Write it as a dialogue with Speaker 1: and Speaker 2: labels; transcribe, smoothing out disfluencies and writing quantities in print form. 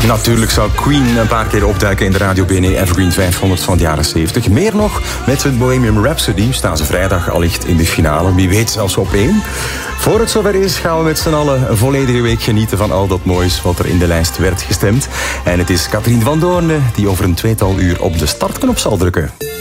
Speaker 1: Natuurlijk zou Queen een paar keer opduiken in de Radio BNE Evergreen 500 van de jaren 70. Meer nog, met het Bohemian Rhapsody staan ze vrijdag allicht in de finale. Wie weet zelfs op 1. Voor het zover is, gaan we met z'n allen een volledige week genieten van al dat moois wat er in de lijst werd gestemd. En het is Katrien van Doorne die over een tweetal uur op de startknop zal drukken.